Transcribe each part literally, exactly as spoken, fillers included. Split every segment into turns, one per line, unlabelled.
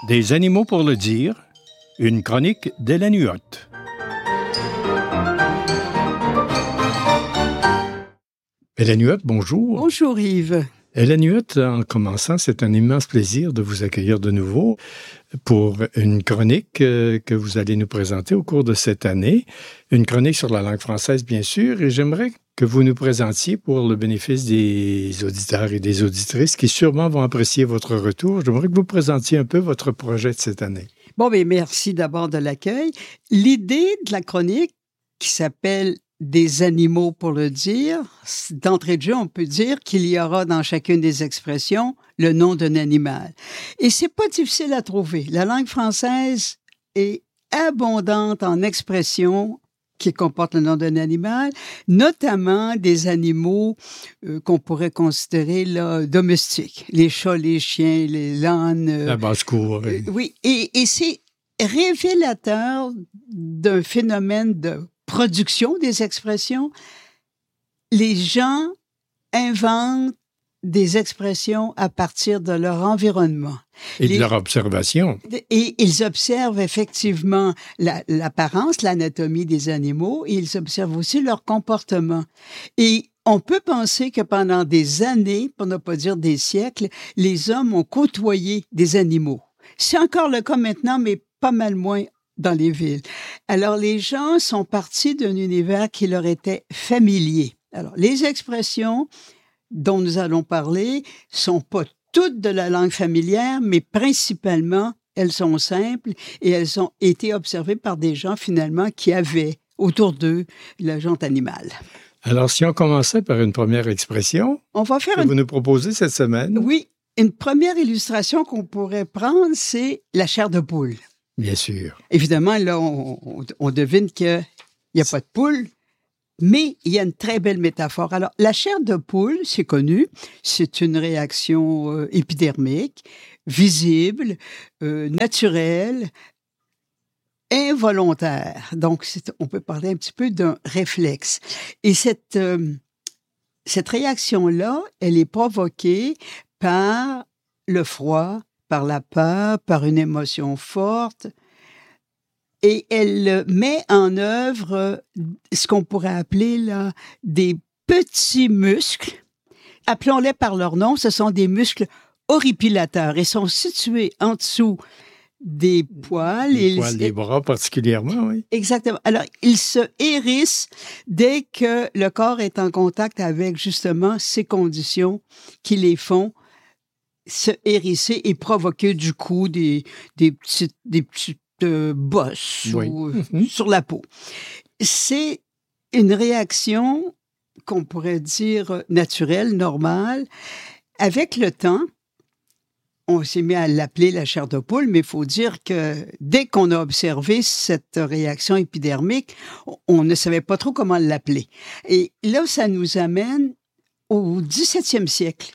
Des animaux pour le dire, une chronique d'Hélène Huot. Hélène Huot, bonjour.
Bonjour Yves.
Hélène Huot, en commençant, c'est un immense plaisir de vous accueillir de nouveau pour une chronique euh, que vous allez nous présenter au cours de cette année. Une chronique sur la langue française, bien sûr, et j'aimerais que vous nous présentiez pour le bénéfice des auditeurs et des auditrices qui sûrement vont apprécier votre retour. J'aimerais que vous présentiez un peu votre projet de cette année.
Bon, bien, merci d'abord de l'accueil. L'idée de la chronique qui s'appelle « Des animaux pour le dire », d'entrée de jeu, on peut dire qu'il y aura dans chacune des expressions le nom d'un animal. Et c'est pas difficile à trouver. La langue française est abondante en expressions qui comportent le nom d'un animal, notamment des animaux euh, qu'on pourrait considérer là, domestiques. Les chats, les chiens, les lannes. Euh,
la basse-cour.
Euh, oui, et, et c'est révélateur d'un phénomène de production des expressions. Les gens inventent des expressions à partir de leur environnement.
Et de
Les,
leur observation.
Et ils observent effectivement la, l'apparence, l'anatomie des animaux, et ils observent aussi leur comportement. Et on peut penser que pendant des années, pour ne pas dire des siècles, les hommes ont côtoyé des animaux. C'est encore le cas maintenant, mais pas mal moins dans les villes. Alors, les gens sont partis d'un univers qui leur était familier. Alors, les expressions dont nous allons parler sont pas toutes de la langue familière, mais principalement, elles sont simples et elles ont été observées par des gens, finalement, qui avaient autour d'eux la jante animale.
Alors, si on commençait par une première expression,
on va faire
que
une...
vous nous proposez cette semaine.
Oui, une première illustration qu'on pourrait prendre, c'est la chair de poule.
Bien sûr.
Évidemment, là, on, on, on devine qu'il n'y a pas de poule, mais il y a une très belle métaphore. Alors, la chair de poule, c'est connu, c'est une réaction euh, épidermique, visible, euh, naturelle, involontaire. Donc, c'est, on peut parler un petit peu d'un réflexe. Et cette, euh, cette réaction-là, elle est provoquée par le froid, par la peur, par une émotion forte. Et elle met en œuvre ce qu'on pourrait appeler là, des petits muscles. Appelons-les par leur nom, ce sont des muscles horripilateurs et sont situés en dessous des poils.
Les
ils,
poils des bras particulièrement, oui.
Exactement. Alors, ils se hérissent dès que le corps est en contact avec justement ces conditions qui les font se hérisser et provoquer du coup des, des petites, des petites euh, bosses
oui.
ou,
mm-hmm.
sur la peau. C'est une réaction qu'on pourrait dire naturelle, normale. Avec le temps, on s'est mis à l'appeler la chair de poule, mais il faut dire que dès qu'on a observé cette réaction épidermique, on ne savait pas trop comment l'appeler. Et là, ça nous amène au dix-septième siècle.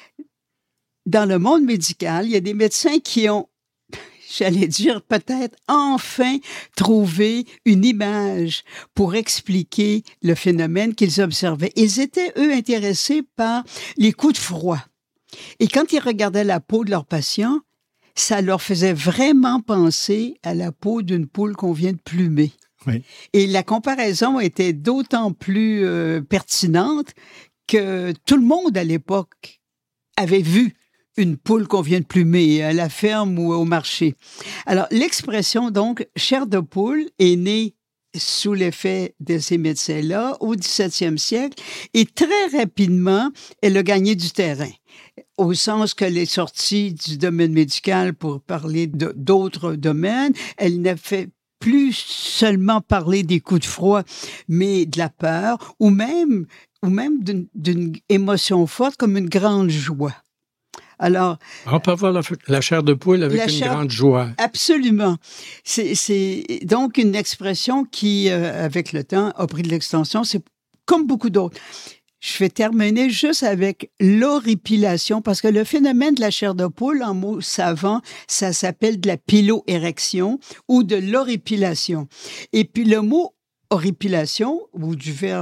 Dans le monde médical, il y a des médecins qui ont, j'allais dire, peut-être enfin trouvé une image pour expliquer le phénomène qu'ils observaient. Ils étaient, eux, intéressés par les coups de froid. Et quand ils regardaient la peau de leurs patients, ça leur faisait vraiment penser à la peau d'une poule qu'on vient de plumer.
Oui.
Et la comparaison était d'autant plus euh, pertinente que tout le monde, à l'époque, avait vu une poule qu'on vient de plumer à la ferme ou au marché. Alors, l'expression, donc, chair de poule est née sous l'effet de ces médecins-là au dix-septième siècle et très rapidement, elle a gagné du terrain. Au sens qu'elle est sortie du domaine médical pour parler de, d'autres domaines, elle n'a fait plus seulement parler des coups de froid, mais de la peur ou même, ou même d'une, d'une émotion forte comme une grande joie. Alors,
on peut avoir la, la chair de poule avec une
chair,
grande joie.
Absolument. C'est, c'est donc une expression qui, euh, avec le temps, a pris de l'extension. C'est comme beaucoup d'autres. Je vais terminer juste avec l'horripilation, parce que le phénomène de la chair de poule, en mots savants, ça s'appelle de la piloérection ou de l'horripilation. Et puis le mot horripilation, ou du verbe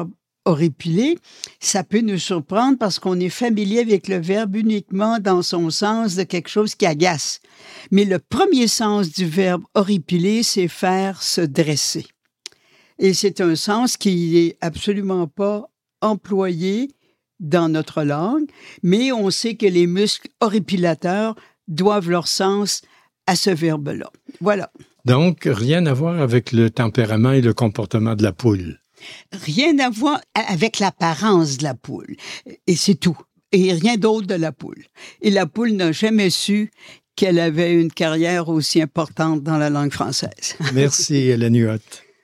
horripiler, ça peut nous surprendre parce qu'on est familier avec le verbe uniquement dans son sens de quelque chose qui agace. Mais le premier sens du verbe horripiler, c'est faire se dresser. Et c'est un sens qui n'est absolument pas employé dans notre langue, mais on sait que les muscles horripilateurs doivent leur sens à ce verbe-là. Voilà.
Donc, rien à voir avec le tempérament et le comportement de la poule.
Rien à voir avec l'apparence de la poule. Et c'est tout. Et rien d'autre de la poule. Et la poule n'a jamais su qu'elle avait une carrière aussi importante dans la langue française.
Merci, Hélène Huot.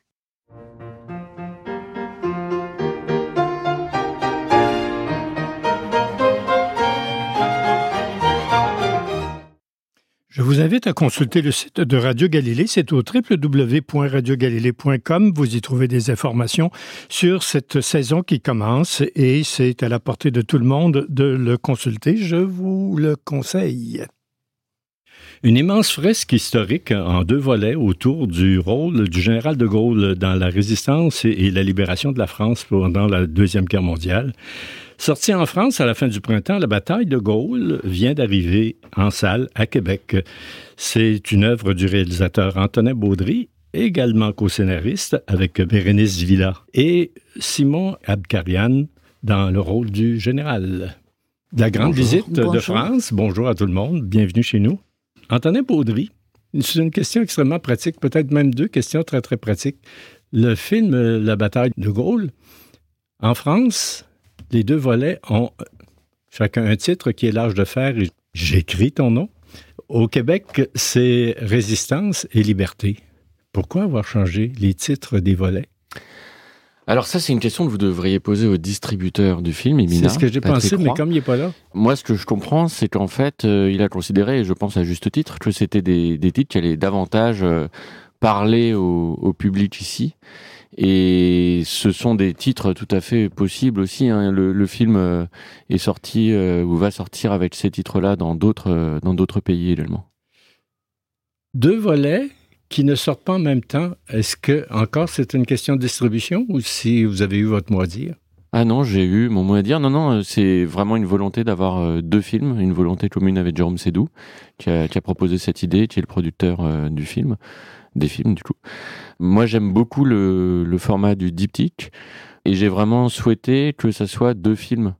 Je vous invite à consulter le site de Radio Galilée. C'est au w w w point radio galilée point com. Vous y trouvez des informations sur cette saison qui commence et c'est à la portée de tout le monde de le consulter. Je vous le conseille. Une immense fresque historique en deux volets autour du rôle du général de Gaulle dans la résistance et la libération de la France pendant la Deuxième Guerre mondiale. Sortie en France à la fin du printemps, la bataille de Gaulle vient d'arriver en salle à Québec. C'est une œuvre du réalisateur Antonin Baudry, également co-scénariste avec Bérénice Villa et Simon Abkarian dans le rôle du général. La grande bonjour. visite bonjour. de France. Bonjour à tout le monde. Bienvenue chez nous. Antonin Baudry, c'est une question extrêmement pratique, peut-être même deux questions très, très pratiques. Le film La bataille de Gaulle, en France, les deux volets ont chacun un titre qui est L'âge de fer et J'écris ton nom. Au Québec, c'est Résistance et Liberté. Pourquoi avoir changé les titres des volets?
Alors ça, c'est une question que vous devriez poser au distributeur du film, Imina.
C'est ce que j'ai
Patrick
pensé,
Roy.
Mais comme il n'est pas là...
Moi, ce que je comprends, c'est qu'en fait, euh, il a considéré, et je pense à juste titre, que c'était des, des titres qui allaient davantage euh, parler au, au public ici. Et ce sont des titres tout à fait possibles aussi. Hein. Le, le film euh, est sorti euh, ou va sortir avec ces titres-là dans d'autres, euh, dans d'autres pays également.
Deux volets qui ne sortent pas en même temps. Est-ce que, encore, c'est une question de distribution ou si vous avez eu votre mot à dire?
Ah non, j'ai eu mon mot à dire. Non, non, c'est vraiment une volonté d'avoir euh, deux films, une volonté commune avec Jérôme Sédou, qui a, qui a proposé cette idée, qui est le producteur euh, du film, des films du coup. Moi, j'aime beaucoup le, le format du diptyque et j'ai vraiment souhaité que ça soit deux films.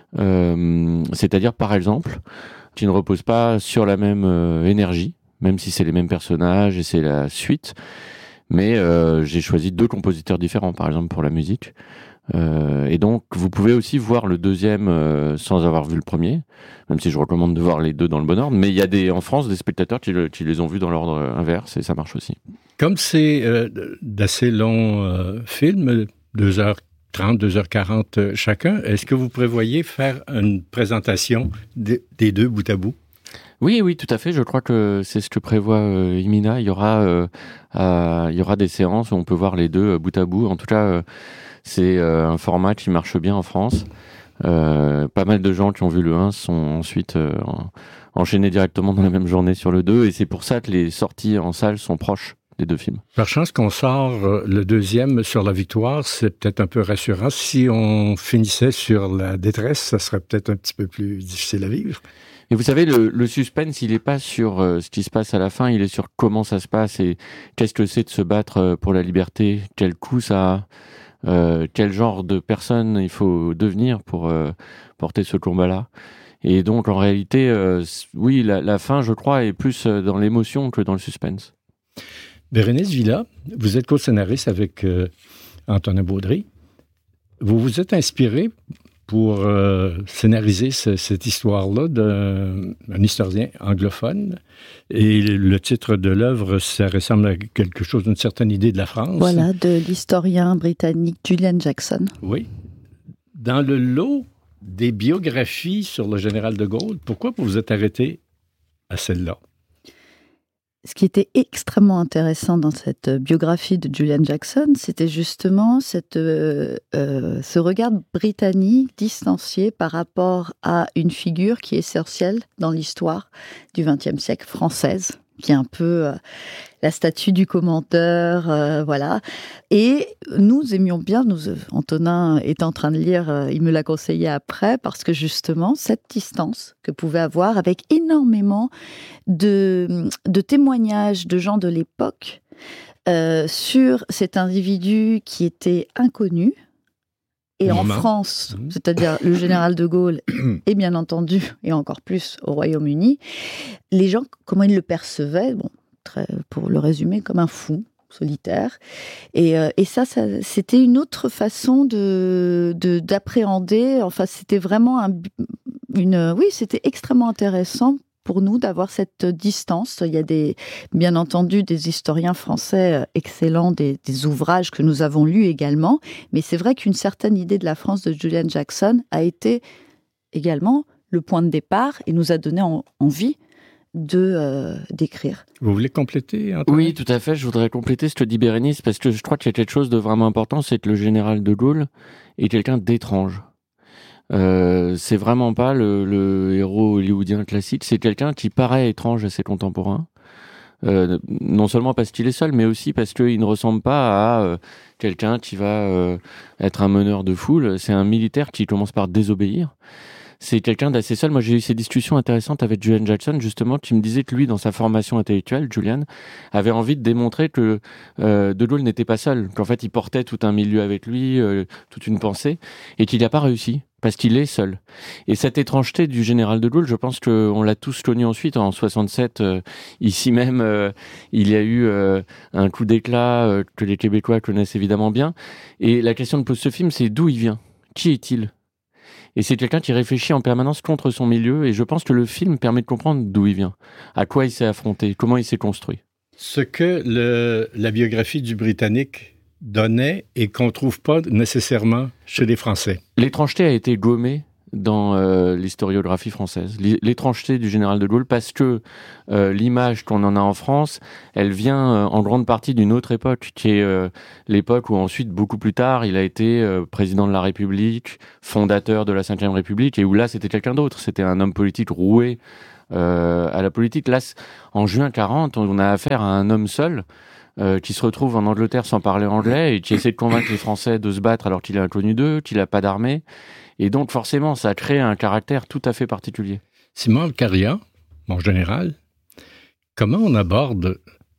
Euh, c'est-à-dire, par exemple, qui ne reposent pas sur la même euh, énergie, même si c'est les mêmes personnages et c'est la suite. Mais euh, j'ai choisi deux compositeurs différents, par exemple, pour la musique. Euh, et donc, vous pouvez aussi voir le deuxième euh, sans avoir vu le premier, même si je recommande de voir les deux dans le bon ordre. Mais il y a des, en France des spectateurs qui, le, qui les ont vus dans l'ordre inverse et ça marche aussi.
Comme c'est euh, d'assez longs euh, films, deux heures trente, deux heures quarante chacun, est-ce que vous prévoyez faire une présentation des, des deux bout à bout?
Oui, oui, tout à fait. Je crois que c'est ce que prévoit euh, Imina. Il y aura, euh, euh, il y aura des séances où on peut voir les deux euh, bout à bout. En tout cas, euh, c'est euh, un format qui marche bien en France. Euh, pas mal de gens qui ont vu le un sont ensuite euh, enchaînés directement dans la même journée sur le deux. Et c'est pour ça que les sorties en salle sont proches des deux films.
Par chance qu'on sort le deuxième sur la victoire, c'est peut-être un peu rassurant. Si on finissait sur la détresse, ça serait peut-être un petit peu plus difficile à vivre.
Et vous savez, le, le suspense, il n'est pas sur euh, ce qui se passe à la fin, il est sur comment ça se passe et qu'est-ce que c'est de se battre pour la liberté, quel coût ça a, euh, quel genre de personne il faut devenir pour euh, porter ce combat-là. Et donc, en réalité, euh, oui, la, la fin, je crois, est plus dans l'émotion que dans le suspense.
Bérénice Villa, vous êtes co-scénariste avec euh, Antonin Baudry. Vous vous êtes inspiré pour euh, scénariser ce, cette histoire-là d'un historien anglophone. Et le titre de l'œuvre, ça ressemble à quelque chose d'une certaine idée de la France.
Voilà, de l'historien britannique Julian Jackson.
Oui. Dans le lot des biographies sur le général de Gaulle, pourquoi vous vous êtes arrêté à celle-là?
Ce qui était extrêmement intéressant dans cette biographie de Julian Jackson, c'était justement cette, euh, euh, ce regard britannique distancié par rapport à une figure qui est essentielle dans l'histoire du vingtième siècle française, qui est un peu euh, la statue du commenteur, euh, voilà. Et nous aimions bien, nous, Antonin est en train de lire, euh, il me l'a conseillé après, parce que justement, cette distance que pouvait avoir avec énormément de, de témoignages de gens de l'époque euh, sur cet individu qui était inconnu, et en France, c'est-à-dire le général de Gaulle, et bien entendu, et encore plus au Royaume-Uni, les gens, comment ils le percevaient, bon, très, pour le résumer, comme un fou solitaire. Et, euh, et ça, ça, c'était une autre façon de, de, d'appréhender, enfin, c'était vraiment un, une... Oui, c'était extrêmement intéressant pour nous d'avoir cette distance. Il y a des, bien entendu des historiens français excellents, des, des ouvrages que nous avons lus également, mais c'est vrai qu'une certaine idée de la France de Julian Jackson a été également le point de départ et nous a donné en, envie de euh, d'écrire.
Vous voulez compléter, Antoine ?
Oui, tout à fait. Je voudrais compléter ce que dit Bérénice, parce que je crois qu'il y a quelque chose de vraiment important, c'est que le général de Gaulle est quelqu'un d'étrange. Euh, c'est vraiment pas le, le héros hollywoodien classique, c'est quelqu'un qui paraît étrange à ses contemporains. Euh, non seulement parce qu'il est seul, mais aussi parce qu'il ne ressemble pas à euh, quelqu'un qui va euh, être un meneur de foule. C'est un militaire qui commence par désobéir. C'est quelqu'un d'assez seul. Moi, j'ai eu ces discussions intéressantes avec Julian Jackson, justement, qui me disait que lui, dans sa formation intellectuelle, Julian, avait envie de démontrer que euh, De Gaulle n'était pas seul, qu'en fait, il portait tout un milieu avec lui, euh, toute une pensée, et qu'il n'a pas réussi, parce qu'il est seul. Et cette étrangeté du général de Gaulle, je pense qu'on l'a tous connu ensuite. En soixante-sept, euh, ici même, euh, il y a eu euh, un coup d'éclat euh, que les Québécois connaissent évidemment bien. Et la question que pose ce film, c'est d'où il vient ? Qui est-il ? Et c'est quelqu'un qui réfléchit en permanence contre son milieu, et je pense que le film permet de comprendre d'où il vient, à quoi il s'est affronté, comment il s'est construit.
Ce que le, la biographie du Britannique donnait et qu'on ne trouve pas nécessairement chez les Français.
L'étrangeté a été gommée dans euh, l'historiographie française. L'étrangeté du général de Gaulle, parce que euh, l'image qu'on en a en France, elle vient euh, en grande partie d'une autre époque, qui est euh, l'époque où ensuite, beaucoup plus tard, il a été euh, président de la République, fondateur de la cinquième République, et où là, c'était quelqu'un d'autre. C'était un homme politique roué euh, à la politique. Là, en juin quarante, on a affaire à un homme seul, Euh, qui se retrouve en Angleterre sans parler anglais et qui essaie de convaincre les Français de se battre alors qu'il est inconnu d'eux, qu'il n'a pas d'armée. Et donc, forcément, ça crée un caractère tout à fait particulier.
Simon Alcaria, mon général, comment on aborde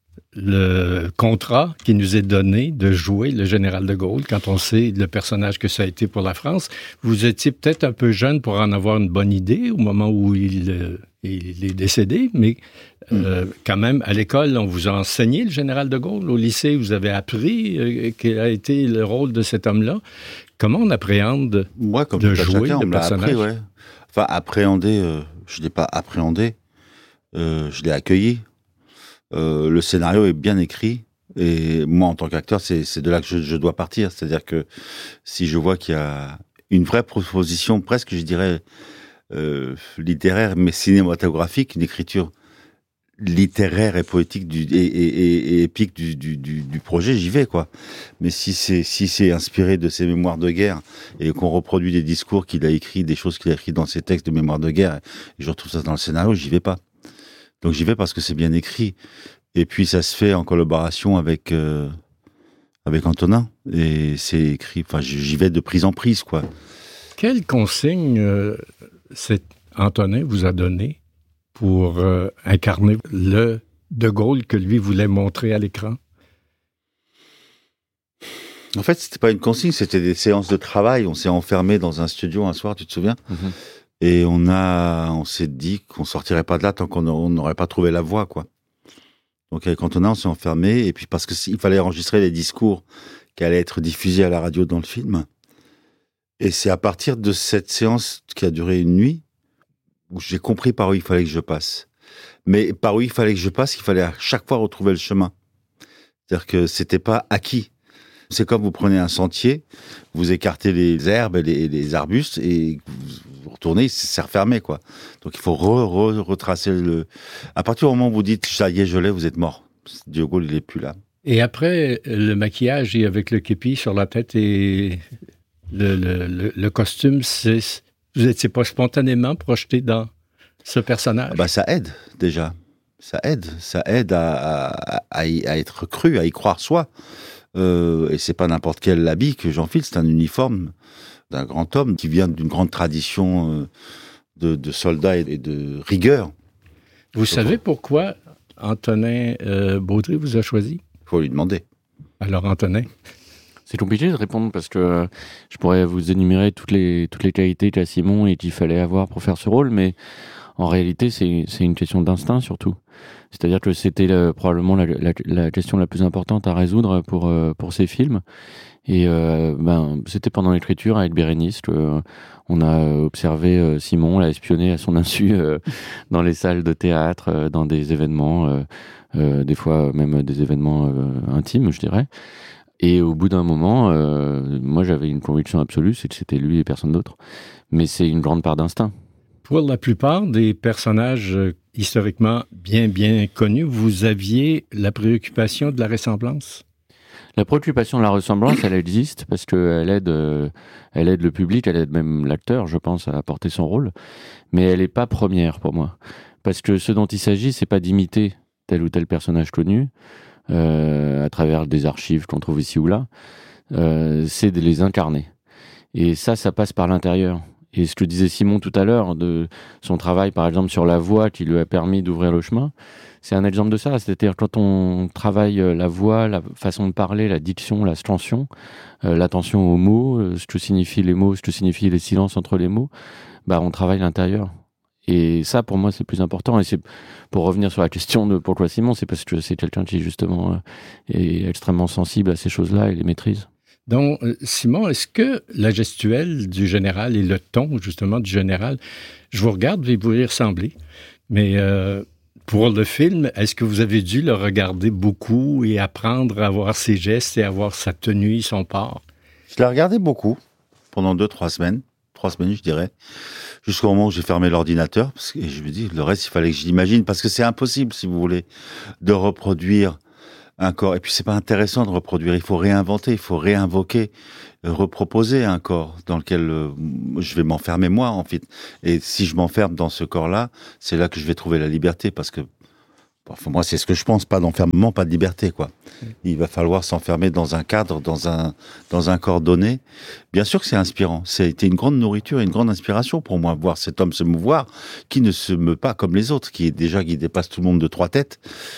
le contrat qui nous est donné de jouer le général de Gaulle quand on sait le personnage que ça a été pour la France? Vous étiez peut-être un peu jeune pour en avoir une bonne idée au moment où il, euh, il est décédé, mais euh, quand même, à l'école, on vous a enseigné le général de Gaulle. Au lycée, vous avez appris euh, quel a été le rôle de cet homme-là. Comment on appréhende
Moi, comme
de
tout
jouer
chacun,
le
on me l'a
personnage?
appris, ouais. Enfin, appréhender, euh, je ne l'ai pas appréhendé, euh, je l'ai accueilli. Euh, le scénario est bien écrit. Et moi, en tant qu'acteur, c'est, c'est de là que je, je dois partir. C'est-à-dire que si je vois qu'il y a une vraie proposition, presque, je dirais, euh, littéraire, mais cinématographique, une écriture littéraire et poétique du, et, et, et, et épique du, du, du, du projet, j'y vais, quoi. Mais si c'est, si c'est inspiré de ses mémoires de guerre et qu'on reproduit des discours qu'il a écrits, des choses qu'il a écrites dans ses textes de mémoires de guerre, et je retrouve ça dans le scénario, j'y vais pas. Donc j'y vais parce que c'est bien écrit. Et puis ça se fait en collaboration avec euh, avec Antonin. Et c'est écrit, enfin j'y vais de prise en prise, quoi.
Quelle consigne euh, cet Antonin vous a donné pour euh, incarner le de Gaulle que lui voulait montrer à l'écran?
En fait, c'était pas une consigne, c'était des séances de travail. On s'est enfermé dans un studio un soir, tu te souviens? Mm-hmm. Et on a, on s'est dit qu'on sortirait pas de là tant qu'on n'aurait pas trouvé la voie, quoi. Donc avec Antonin, on s'est enfermé, et puis parce que il fallait enregistrer les discours qui allaient être diffusés à la radio dans le film. Et c'est à partir de cette séance qui a duré une nuit où j'ai compris par où il fallait que je passe. Mais par où il fallait que je passe, il fallait à chaque fois retrouver le chemin. C'est-à-dire que c'était pas acquis. C'est comme vous prenez un sentier, vous écartez les herbes et les, les arbustes et vous retournez, c'est refermé, quoi. Donc il faut re, re, retracer le... À partir du moment où vous dites « ça y est, je l'ai », vous êtes mort. De Gaulle, il est plus là.
Et après, le maquillage et avec le képi sur la tête et le, le, le, le costume, c'est... vous n'étiez pas spontanément projeté dans ce personnage?
Bah, ça aide, déjà. Ça aide, ça aide à, à, à, y, à être cru, à y croire soi. Euh, et c'est pas n'importe quel habit que j'enfile, c'est un uniforme d'un grand homme qui vient d'une grande tradition de, de soldats et de rigueur.
Vous savez pourquoi Antonin euh, Baudry vous a choisi?
Il faut lui demander.
Alors, Antonin?
C'est compliqué de répondre parce que je pourrais vous énumérer toutes les, toutes les qualités qu'a Simon et qu'il fallait avoir pour faire ce rôle, mais en réalité, c'est, c'est une question d'instinct surtout. C'est-à-dire que c'était le, probablement la, la, la question la plus importante à résoudre pour, euh, pour ces films. Et euh, ben, c'était pendant l'écriture avec Bérénice que euh, on a observé euh, Simon, l'a espionné à son insu euh, dans les salles de théâtre, euh, dans des événements, euh, euh, des fois même des événements euh, intimes, je dirais. Et au bout d'un moment, euh, moi j'avais une conviction absolue, c'est que c'était lui et personne d'autre. Mais c'est une grande part d'instinct.
Pour la plupart des personnages euh, historiquement bien, bien connus, vous aviez la préoccupation de la ressemblance?
La préoccupation de la ressemblance, elle existe parce qu'elle aide, euh, elle aide le public, elle aide même l'acteur, je pense, à porter son rôle. Mais elle n'est pas première pour moi. Parce que ce dont il s'agit, c'est pas d'imiter tel ou tel personnage connu euh, à travers des archives qu'on trouve ici ou là. Euh, c'est de les incarner. Et ça, ça passe par l'intérieur. Et ce que disait Simon tout à l'heure, de son travail, par exemple, sur la voix qui lui a permis d'ouvrir le chemin, c'est un exemple de ça. C'est-à-dire quand on travaille la voix, la façon de parler, la diction, la tension, euh, l'attention aux mots, euh, ce que signifient les mots, ce que signifient les silences entre les mots, bah, on travaille l'intérieur. Et ça, pour moi, c'est plus important. Et c'est pour revenir sur la question de pourquoi Simon, c'est parce que c'est quelqu'un qui, justement, euh, est extrêmement sensible à ces choses-là et les maîtrise.
Donc, Simon, est-ce que la gestuelle du général et le ton, justement, du général, je vous regarde et vous y ressemblez, mais euh, pour le film, est-ce que vous avez dû le regarder beaucoup et apprendre à voir ses gestes et à voir sa tenue, son port?
Je l'ai regardé beaucoup, pendant deux, trois semaines, trois semaines, je dirais, jusqu'au moment où j'ai fermé l'ordinateur, parce que et je me dis, le reste, il fallait que je l'imagine, parce que c'est impossible, si vous voulez, de reproduire un corps. Et puis, c'est pas intéressant de reproduire. Il faut réinventer, il faut réinvoquer, euh, reproposer un corps dans lequel euh, je vais m'enfermer moi, en fait. Et si je m'enferme dans ce corps-là, c'est là que je vais trouver la liberté, parce que enfin, moi, c'est ce que je pense, pas d'enfermement, pas de liberté, quoi. Il va falloir s'enfermer dans un cadre, dans un, dans un corps donné. Bien sûr que c'est inspirant. Ça a été une grande nourriture et une grande inspiration pour moi, voir cet homme se mouvoir, qui ne se meut pas comme les autres, qui est déjà, qui dépasse tout le monde de trois têtes.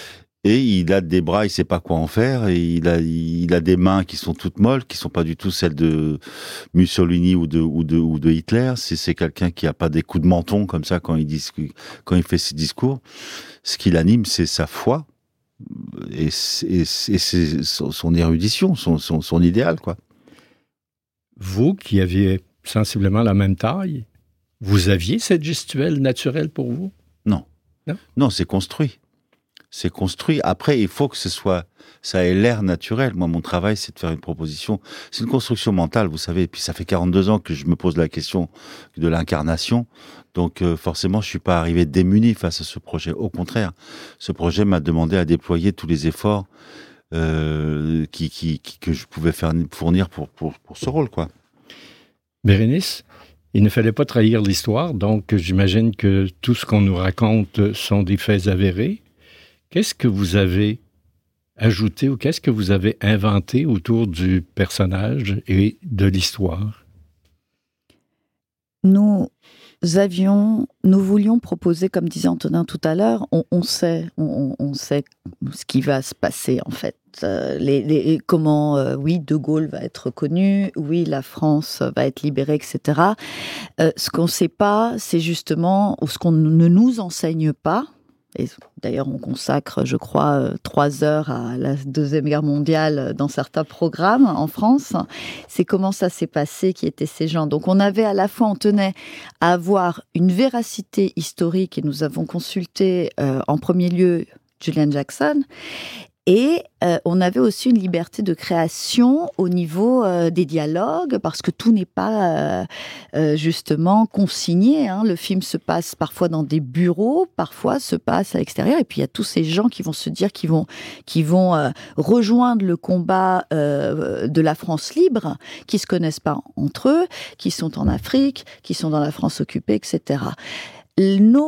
Et il a des bras, il sait pas quoi en faire, et il a, il a des mains qui sont toutes molles, qui sont pas du tout celles de Mussolini ou de, ou de, ou de Hitler. C'est, c'est quelqu'un qui a pas des coups de menton comme ça quand il dit, quand il fait ses discours. Ce qui l'anime, c'est sa foi et, et, et c'est son érudition, son, son, son idéal, quoi.
Vous, qui aviez sensiblement la même taille, vous aviez cette gestuelle naturelle pour vous?
Non.
Non,
non, c'est construit. C'est construit. Après, il faut que ce soit, ça ait l'air naturel. Moi, mon travail, c'est de faire une proposition. C'est une construction mentale, vous savez. Et puis, ça fait quarante-deux ans que je me pose la question de l'incarnation. Donc, euh, forcément, je suis pas arrivé démuni face à ce projet. Au contraire, ce projet m'a demandé à déployer tous les efforts euh, qui, qui, qui, que je pouvais faire fournir pour, pour, pour ce rôle, quoi.
Bérénice, il ne fallait pas trahir l'histoire. Donc, j'imagine que tout ce qu'on nous raconte sont des faits avérés. Qu'est-ce que vous avez ajouté ou qu'est-ce que vous avez inventé autour du personnage et de l'histoire?
Nous avions, nous voulions proposer, comme disait Antonin tout à l'heure, on, on sait, on, on sait ce qui va se passer en fait. Euh, les, les, comment, euh, oui, De Gaulle va être reconnu, oui, la France va être libérée, et cetera. Euh, ce qu'on ne sait pas, c'est justement, ou ce qu'on ne nous enseigne pas. Et d'ailleurs, on consacre, je crois, trois heures à la Deuxième Guerre mondiale dans certains programmes en France. C'est comment ça s'est passé, qui étaient ces gens. Donc, on avait à la fois, on tenait à avoir une véracité historique, et nous avons consulté euh, en premier lieu Julian Jackson. Et euh, on avait aussi une liberté de création au niveau euh, des dialogues, parce que tout n'est pas euh, euh, justement consigné. Hein. Le film se passe parfois dans des bureaux, parfois se passe à l'extérieur. Et puis il y a tous ces gens qui vont se dire qu'ils vont, qui vont euh, rejoindre le combat euh, de la France libre, qui se connaissent pas entre eux, qui sont en Afrique, qui sont dans la France occupée, et cetera. Nos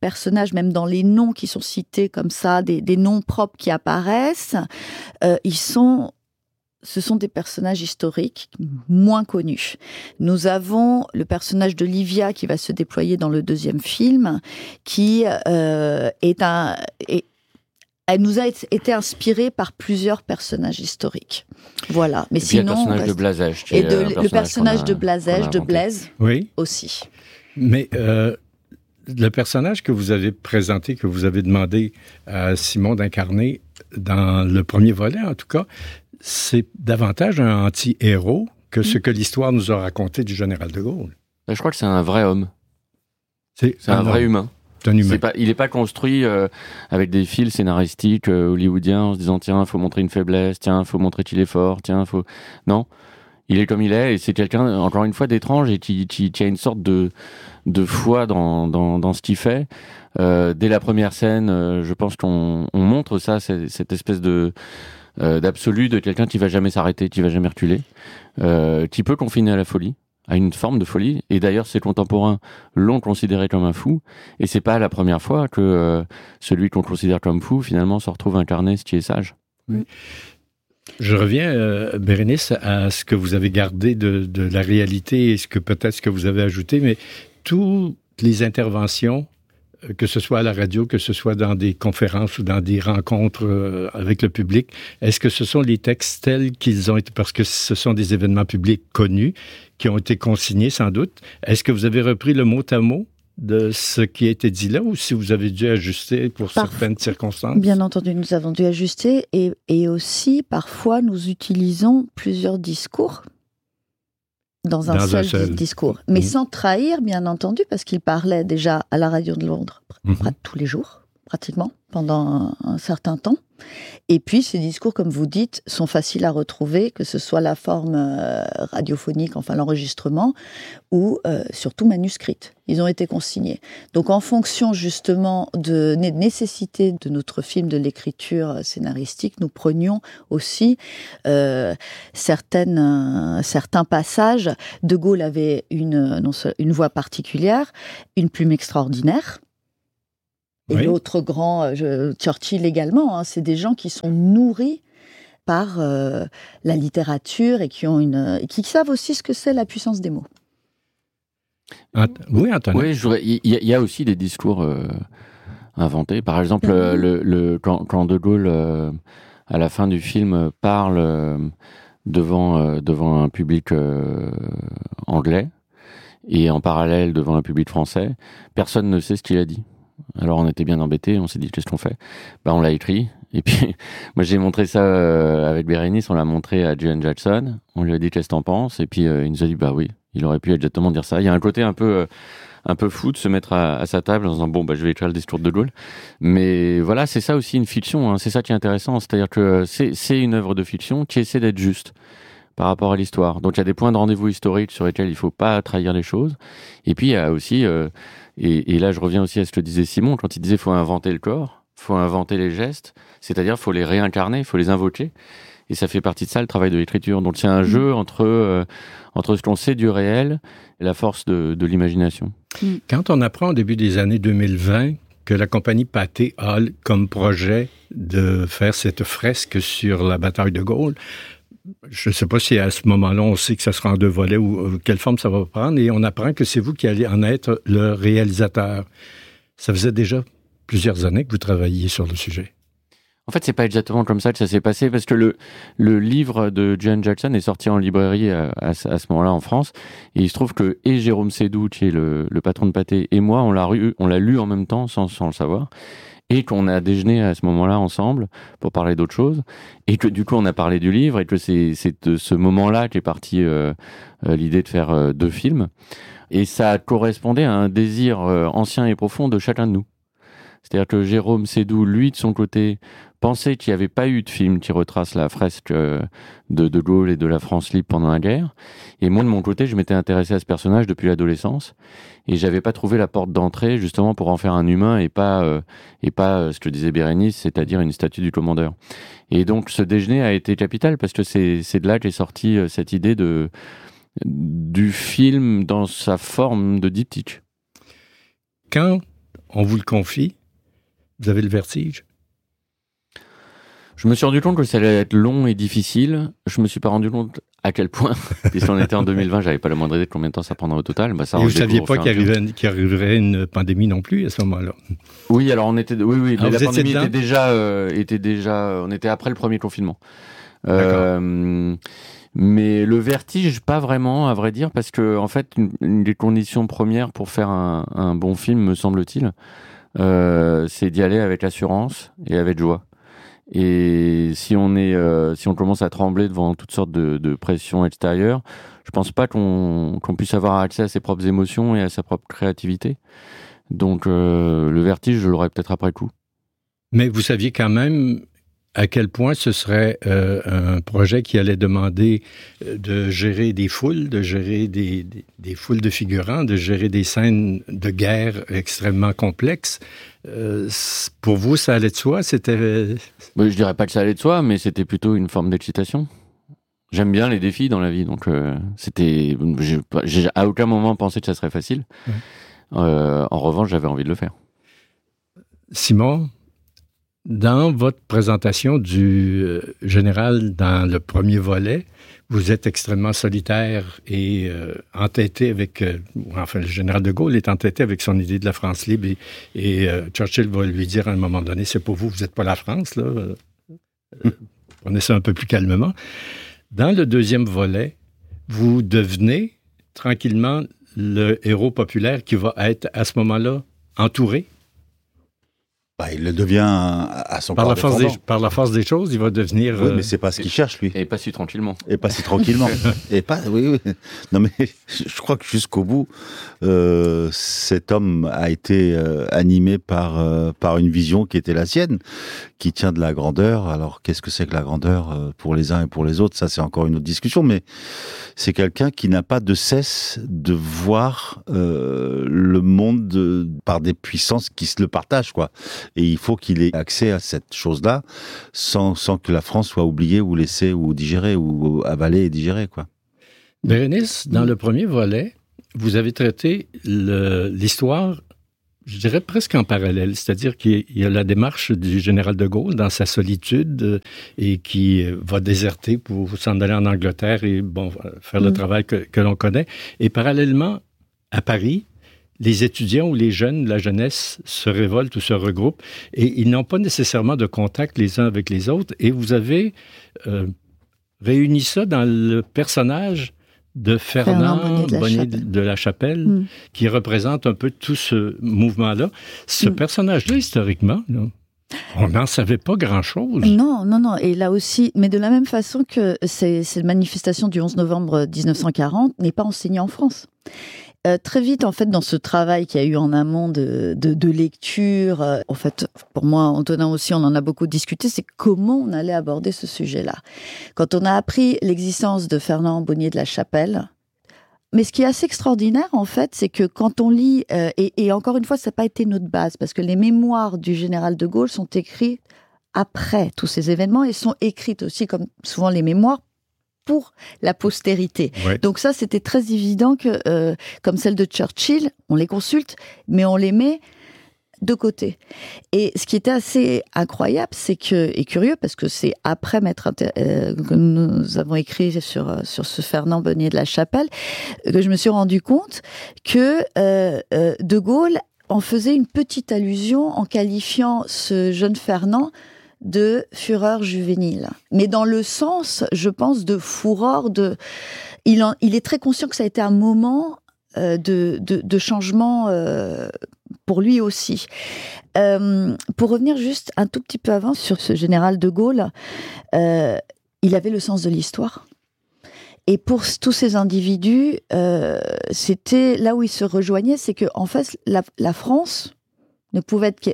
personnages, même dans les noms qui sont cités comme ça, des, des noms propres qui apparaissent, euh, ils sont... Ce sont des personnages historiques moins connus. Nous avons le personnage de Livia qui va se déployer dans le deuxième film, qui euh, est un... Est, elle nous a été inspirée par plusieurs personnages historiques. Voilà. Mais
et puis
sinon,
le personnage
reste...
de Blazège.
Et de, personnage le personnage a, de Blazège, de Blaise,
oui.
aussi.
Mais euh, le personnage que vous avez présenté, que vous avez demandé à Simon d'incarner dans le premier volet, en tout cas, c'est davantage un anti-héros que ce que l'histoire nous a raconté du général de Gaulle.
Je crois que c'est un vrai homme.
C'est,
c'est un, un vrai homme. humain.
C'est un humain.
C'est pas, il n'est pas construit euh, avec des fils scénaristiques euh, hollywoodiens en se disant tiens, il faut montrer une faiblesse, tiens, il faut montrer qu'il est fort, tiens, faut... Non, il est comme il est et c'est quelqu'un, encore une fois, d'étrange et qui, qui, qui a une sorte de, de foi dans, dans, dans ce qu'il fait. Euh, dès la première scène, euh, je pense qu'on on montre ça, c'est, cette espèce de... Euh, d'absolu de quelqu'un qui va jamais s'arrêter, qui va jamais reculer, euh, qui peut confiner à la folie, à une forme de folie. Et d'ailleurs, ses contemporains l'ont considéré comme un fou. Et c'est pas la première fois que euh, celui qu'on considère comme fou, finalement, se retrouve incarné ce qui est sage.
Oui. Je reviens, euh, Bérénice, à ce que vous avez gardé de, de la réalité et ce que peut-être ce que vous avez ajouté, mais toutes les interventions, que ce soit à la radio, que ce soit dans des conférences ou dans des rencontres euh, avec le public, est-ce que ce sont les textes tels qu'ils ont été, parce que ce sont des événements publics connus, qui ont été consignés sans doute, est-ce que vous avez repris le mot à mot de ce qui a été dit là, ou si vous avez dû ajuster pour
Par...
certaines circonstances?
Bien entendu, nous avons dû ajuster, et, et aussi, parfois, nous utilisons plusieurs discours dans un, dans seul, un seul discours, mais mmh. sans trahir, bien entendu, parce qu'il parlait déjà à la radio de Londres mmh. tous les jours, pratiquement, pendant un, un certain temps. Et puis, ces discours, comme vous dites, sont faciles à retrouver, que ce soit la forme euh, radiophonique, enfin l'enregistrement, ou euh, surtout manuscrite. Ils ont été consignés. Donc, en fonction justement de la nécessité de notre film, de l'écriture scénaristique, nous prenions aussi euh, certaines, euh, certains passages. De Gaulle avait une, non, une voix particulière, une plume extraordinaire. Et oui. L'autre grand, je, Churchill également, hein, c'est des gens qui sont nourris par euh, la littérature et qui, ont une, et qui savent aussi ce que c'est la puissance des mots.
Ant- oui, Antoine.
Oui, il y, y a aussi des discours euh, inventés. Par exemple, mm-hmm. le, le, quand, quand De Gaulle, euh, à la fin du film, parle euh, devant, euh, devant un public euh, anglais et en parallèle devant un public français, personne ne sait ce qu'il a dit. Alors on était bien embêtés, on s'est dit qu'est-ce qu'on fait ? Bah on l'a écrit, et puis moi j'ai montré ça euh, avec Bérénice, on l'a montré à Julian Jackson, on lui a dit qu'est-ce que t'en penses, et puis euh, il nous a dit bah oui, il aurait pu exactement dire ça. Il y a un côté un peu, euh, un peu fou de se mettre à, à sa table en disant bon bah je vais écrire le discours de De Gaulle, mais voilà c'est ça aussi une fiction, hein. C'est ça qui est intéressant, c'est-à-dire que c'est, c'est une œuvre de fiction qui essaie d'être juste par rapport à l'histoire. Donc il y a des points de rendez-vous historiques sur lesquels il ne faut pas trahir les choses, et puis il y a aussi... Euh, Et, et là, je reviens aussi à ce que disait Simon, quand il disait qu'il faut inventer le corps, il faut inventer les gestes, c'est-à-dire il faut les réincarner, il faut les invoquer. Et ça fait partie de ça, le travail de l'écriture. Donc c'est un mmh. jeu entre, euh, entre ce qu'on sait du réel et la force de, de l'imagination.
Mmh. Quand on apprend au début des années deux mille vingt que la compagnie Pathé a comme projet de faire cette fresque sur la bataille de Gaulle, je ne sais pas si à ce moment-là, on sait que ça sera en deux volets ou, ou quelle forme ça va prendre, et on apprend que c'est vous qui allez en être le réalisateur. Ça faisait déjà plusieurs années que vous travailliez sur le sujet.
En fait, c'est pas exactement comme ça que ça s'est passé, parce que le, le livre de Julian Jackson est sorti en librairie à, à, à ce moment-là en France, et il se trouve que et Jérôme Sédou, qui est le, le patron de Pathé, et moi, on l'a, lu, on l'a lu en même temps sans, sans le savoir. Et qu'on a déjeuné à ce moment-là ensemble pour parler d'autre chose, et que du coup on a parlé du livre, et que c'est, c'est de ce moment-là qu'est partie euh, euh, l'idée de faire euh, deux films, et ça correspondait à un désir euh, ancien et profond de chacun de nous. C'est-à-dire que Jérôme Sédou, lui, de son côté, pensait qu'il n'y avait pas eu de film qui retrace la fresque euh, de De Gaulle et de la France libre pendant la guerre. Et moi, de mon côté, je m'étais intéressé à ce personnage depuis l'adolescence. Et j'avais pas trouvé la porte d'entrée, justement, pour en faire un humain et pas, euh, et pas euh, ce que disait Bérénice, c'est-à-dire une statue du commandeur. Et donc, ce déjeuner a été capital parce que c'est, c'est de là qu'est sortie euh, cette idée de, du film dans sa forme de diptyque.
Quand on vous le confie, vous avez le vertige?
Je me suis rendu compte que ça allait être long et difficile. Je me suis pas rendu compte à quel point, puisqu'on était en deux mille vingt, j'avais pas la moindre idée de combien de temps ça prendrait au total. Bah, ça,
et vous saviez pas qu'il arriverait, qu'il arriverait une pandémie non plus à ce moment-là?
Oui, alors on était, oui, oui,
alors
mais la pandémie
dedans?
était déjà, euh, était déjà, on était après le premier confinement. Euh, mais le vertige, pas vraiment, à vrai dire, parce que en fait, une, une des conditions premières pour faire un, un bon film, me semble-t-il, euh, c'est d'y aller avec assurance et avec joie. Et si on est, euh, si on commence à trembler devant toutes sortes de, de pressions extérieures, je pense pas qu'on, qu'on puisse avoir accès à ses propres émotions et à sa propre créativité. Donc, euh, le vertige, je l'aurais peut-être après coup.
Mais vous saviez quand même à quel point ce serait euh, un projet qui allait demander de gérer des foules, de gérer des, des, des foules de figurants, de gérer des scènes de guerre extrêmement complexes. Euh, pour vous, ça allait de soi? C'était...
Oui, je dirais pas que ça allait de soi, mais c'était plutôt une forme d'excitation. J'aime bien les défis dans la vie, donc euh, c'était... J'ai, j'ai à aucun moment pensé que ça serait facile. Ouais. Euh, en revanche, j'avais envie de le faire.
Simon, dans votre présentation du euh, général dans le premier volet, vous êtes extrêmement solitaire et euh, entêté avec... Euh, enfin, le général de Gaulle est entêté avec son idée de la France libre et, et euh, Churchill va lui dire à un moment donné, c'est pas vous, vous n'êtes pas la France, là. Euh, prenez ça un peu plus calmement. Dans le deuxième volet, vous devenez tranquillement le héros populaire qui va être à ce moment-là entouré.
Bah, il le devient à son
par
corps
la force
défendant.
des, Par la force des choses, il va devenir...
Oui,
euh...
mais c'est pas ce qu'il cherche, lui.
Et pas si tranquillement.
Et pas si tranquillement. Et pas... Oui, oui. Non, mais je crois que jusqu'au bout, euh, cet homme a été euh, animé par, euh, par une vision qui était la sienne, qui tient de la grandeur. Alors, qu'est-ce que c'est que la grandeur euh, pour les uns et pour les autres? Ça, c'est encore une autre discussion, mais c'est quelqu'un qui n'a pas de cesse de voir euh, le monde de, par des puissances qui se le partagent, quoi. Et il faut qu'il ait accès à cette chose-là sans, sans que la France soit oubliée ou laissée ou digérée ou avalée et digérée, quoi.
Bérénice, dans le premier volet, vous avez traité le, l'histoire, je dirais presque en parallèle, c'est-à-dire qu'il y a la démarche du général de Gaulle dans sa solitude et qui va déserter pour s'en aller en Angleterre et bon, faire mmh. le travail que, que l'on connaît. Et parallèlement, à Paris, les étudiants ou les jeunes, la jeunesse, se révoltent ou se regroupent et ils n'ont pas nécessairement de contact les uns avec les autres. Et vous avez euh, réuni ça dans le personnage de Fernand, Fernand Bonnier de, de la Chapelle, mm. qui représente un peu tout ce mouvement-là. Ce mm. personnage-là, historiquement, là, on n'en savait pas grand-chose.
Non, non, non. Et là aussi, mais de la même façon que ces, ces manifestations du onze novembre dix-neuf cent quarante n'est pas enseignée en France. Euh, très vite, en fait, dans ce travail qu'il y a eu en amont de, de, de lecture, euh, en fait, pour moi, Antonin aussi, on en a beaucoup discuté, c'est comment on allait aborder ce sujet-là. Quand on a appris l'existence de Fernand Bonnier de la Chapelle, mais ce qui est assez extraordinaire, en fait, c'est que quand on lit, euh, et, et encore une fois, ça n'a pas été notre base, parce que les mémoires du général de Gaulle sont écrites après tous ces événements, et sont écrites aussi, comme souvent les mémoires, pour la postérité. Ouais. Donc ça, c'était très évident que, euh, comme celle de Churchill, on les consulte, mais on les met de côté. Et ce qui était assez incroyable, c'est que, et curieux, parce que c'est après m'être inter- euh, que nous avons écrit sur, sur ce Fernand Bonnier de la Chapelle, que je me suis rendu compte que euh, euh, De Gaulle en faisait une petite allusion en qualifiant ce jeune Fernand de fureur juvénile. Mais dans le sens, je pense, de fureur, de... Il, en... il est très conscient que ça a été un moment euh, de, de, de changement euh, pour lui aussi. Euh, pour revenir juste un tout petit peu avant sur ce général de Gaulle, euh, il avait le sens de l'histoire. Et pour tous ces individus, euh, c'était là où ils se rejoignaient, c'est qu'en fait, la, la France ne pouvait être que,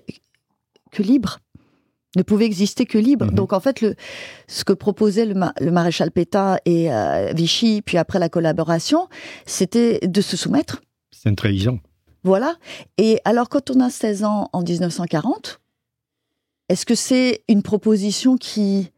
que libre. ne pouvait exister que libre. Mmh. Donc en fait, le, ce que proposait le, ma, le maréchal Pétain et euh, Vichy, puis après la collaboration, c'était de se soumettre.
C'est une trahison.
Voilà. Et alors quand on a seize ans en dix-neuf cent quarante, est-ce que c'est une proposition qui,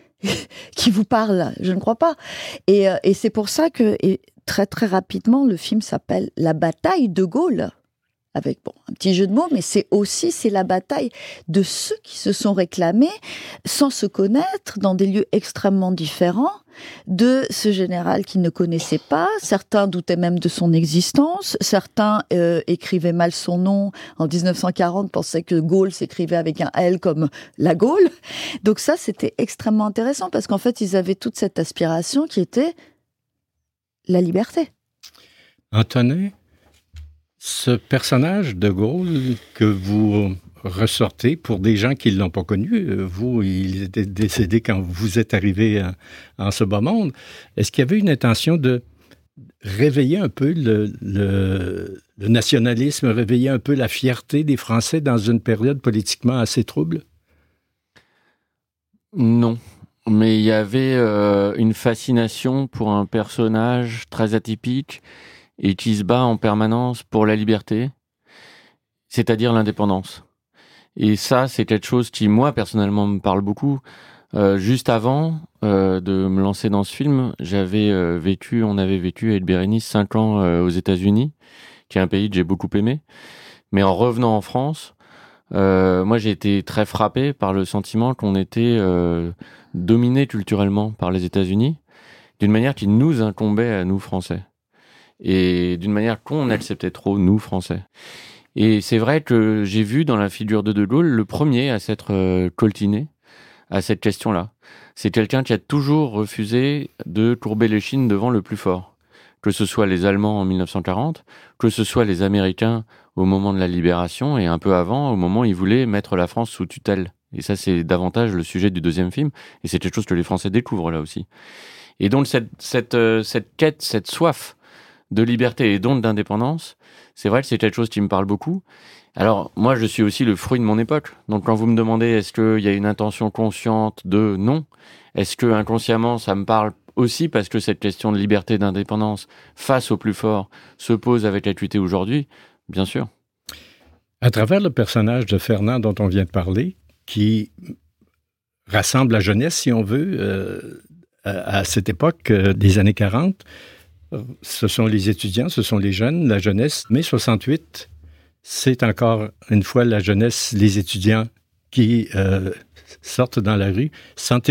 qui vous parle ? Je ne crois pas. Et, euh, et c'est pour ça que et très très rapidement, le film s'appelle « La bataille de Gaulle ». avec bon, un petit jeu de mots, mais c'est aussi c'est la bataille de ceux qui se sont réclamés sans se connaître dans des lieux extrêmement différents, de ce général qui ne connaissait pas. Certains doutaient même de son existence, certains euh, écrivaient mal son nom. En dix-neuf cent quarante, pensaient que Gaulle s'écrivait avec un L comme la Gaule. Donc ça, c'était extrêmement intéressant parce qu'en fait, ils avaient toute cette aspiration qui était la liberté.
Antonin, ce personnage de Gaulle que vous ressortez, pour des gens qui ne l'ont pas connu, vous, il était décédé quand vous êtes arrivé en, en ce bas monde, est-ce qu'il y avait une intention de réveiller un peu le, le, le nationalisme, réveiller un peu la fierté des Français dans une période politiquement assez trouble?
Non. Mais il y avait euh, une fascination pour un personnage très atypique et qui se bat en permanence pour la liberté, c'est-à-dire l'indépendance. Et ça, c'est quelque chose qui, moi, personnellement, me parle beaucoup. Euh, juste avant euh, de me lancer dans ce film, j'avais euh, vécu, on avait vécu avec Bérénice cinq ans euh, aux États-Unis, qui est un pays que j'ai beaucoup aimé. Mais en revenant en France, euh, moi, j'ai été très frappé par le sentiment qu'on était euh, dominé culturellement par les États-Unis, d'une manière qui nous incombait à nous, Français. Et d'une manière qu'on acceptait trop, nous, Français. Et c'est vrai que j'ai vu dans la figure de De Gaulle le premier à s'être euh, coltiné à cette question-là. C'est quelqu'un qui a toujours refusé de courber l'échine devant le plus fort. Que ce soit les Allemands en dix-neuf cent quarante, que ce soit les Américains au moment de la Libération et un peu avant, au moment où ils voulaient mettre la France sous tutelle. Et ça, c'est davantage le sujet du deuxième film. Et c'est quelque chose que les Français découvrent là aussi. Et donc, cette, cette, euh, cette quête, cette soif de liberté et donc d'indépendance, c'est vrai que c'est quelque chose qui me parle beaucoup. Alors, moi, je suis aussi le fruit de mon époque. Donc, quand vous me demandez est-ce qu'il y a une intention consciente de non, est-ce que inconsciemment, ça me parle aussi parce que cette question de liberté et d'indépendance face au plus fort se pose avec acuité aujourd'hui, bien sûr.
À travers le personnage de Fernand dont on vient de parler, qui rassemble la jeunesse, si on veut, euh, à, à cette époque euh, des années quarante, ce sont les étudiants, ce sont les jeunes, la jeunesse. Mai soixante-huit, c'est encore une fois la jeunesse, les étudiants qui euh, sortent dans la rue. Sentez